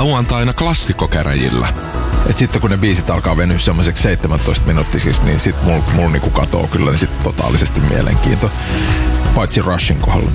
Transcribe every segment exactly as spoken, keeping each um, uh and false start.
Lauantaina klassikkokäräjillä. Et sitten kun ne biisit alkaa venyä semmoiseksi seitsemäntoista minuuttisiksi, niin sit mulla mul niinku katoo kyllä niin sit totaalisesti mielenkiinto. Paitsi Rushin kohdalla.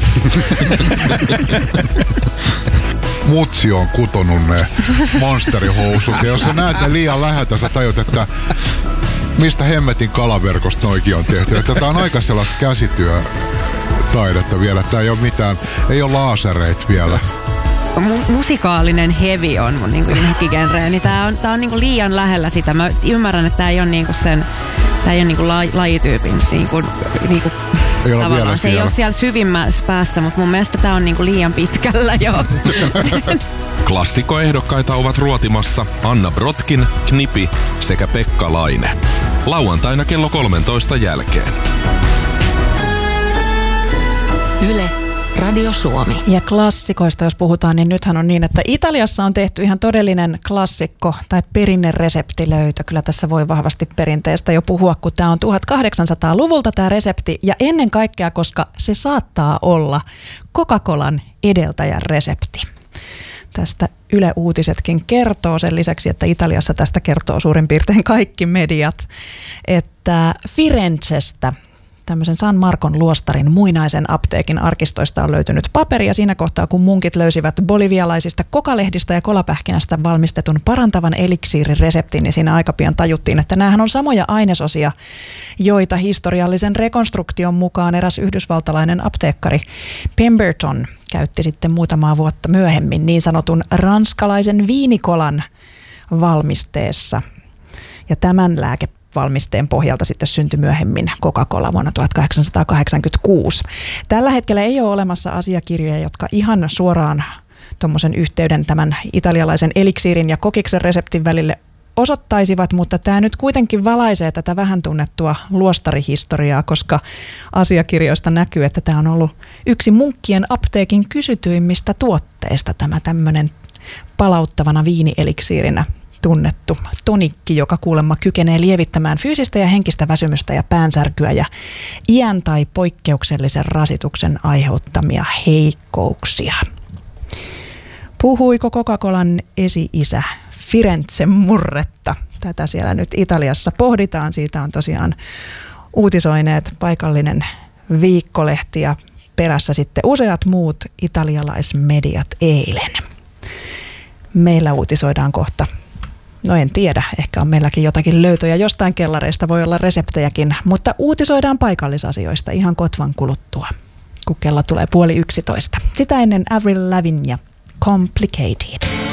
Mutsi on kutonut ne monsterihousut. Ja jos sä näet ne liian läheltä, sä tajut, että mistä hemmetin kalaverkosta noikin on tehty. Että tää on aika sellaista käsityötaidetta vielä. Tää ei ole mitään, ei ole laasereita vielä. Mu- musikaalinen heavy on mun niinku inhokkigenre, niin tää on, tää on niinku liian lähellä sitä. Mä ymmärrän, että tää ei ole niinku sen, tää ei ole niinku la, lajityypin niinku, niinku ei ole tavallaan. Se siellä. ei ole siellä syvimmässä päässä, mutta mun mielestä tää on niinku liian pitkällä jo. Klassikoehdokkaita ovat ruotimassa Anna Brotkin, Knipi sekä Pekka Laine. Lauantaina kello kolmentoista jälkeen. Yle. Radio Suomi. Ja klassikoista jos puhutaan, niin nythän on niin, että Italiassa on tehty ihan todellinen klassikko tai perinnereseptilöytö. Kyllä tässä voi vahvasti perinteestä jo puhua, kun tämä on tuhatkahdeksansataaluvulta tämä resepti. Ja ennen kaikkea, koska se saattaa olla Coca-Colan edeltäjän resepti. Tästä Yle Uutisetkin kertoo sen lisäksi, että Italiassa tästä kertoo suurin piirtein kaikki mediat, että Firenzestä tämmöisen San Marcon luostarin muinaisen apteekin arkistoista on löytynyt paperia siinä kohtaa, kun munkit löysivät bolivialaisista kokalehdistä ja kolapähkinästä valmistetun parantavan eliksiirin reseptin, niin siinä aika pian tajuttiin, että näähän on samoja ainesosia, joita historiallisen rekonstruktion mukaan eräs yhdysvaltalainen apteekkari Pemberton käytti sitten muutamaa vuotta myöhemmin niin sanotun ranskalaisen viinikolan valmisteessa. Ja tämän lääke valmisteen pohjalta sitten syntyi myöhemmin Coca-Cola vuonna tuhatkahdeksansataakahdeksankymmentäkuusi. Tällä hetkellä ei ole olemassa asiakirjoja, jotka ihan suoraan tuommoisen yhteyden tämän italialaisen eliksiirin ja kokiksen reseptin välille osoittaisivat, mutta tämä nyt kuitenkin valaisee tätä vähän tunnettua luostarihistoriaa, koska asiakirjoista näkyy, että tämä on ollut yksi munkkien apteekin kysytyimmistä tuotteista, tämä tämmöinen palauttavana viinieliksiirinä tunnettu tonikki, joka kuulemma kykenee lievittämään fyysistä ja henkistä väsymystä ja päänsärkyä ja iän tai poikkeuksellisen rasituksen aiheuttamia heikkouksia. Puhuiko Coca-Colan esi-isä Firenzen murretta? Tätä siellä nyt Italiassa pohditaan. Siitä on tosiaan uutisoineet paikallinen viikkolehti ja perässä sitten useat muut italialaismediat eilen. Meillä uutisoidaan kohta. No en tiedä, ehkä on meilläkin jotakin löytöjä jostain kellareista, voi olla reseptejäkin, mutta uutisoidaan paikallisasioista ihan kotvan kuluttua, kun kello tulee puoli yksitoista. Sitä ennen Avril Lavigne ja Complicated.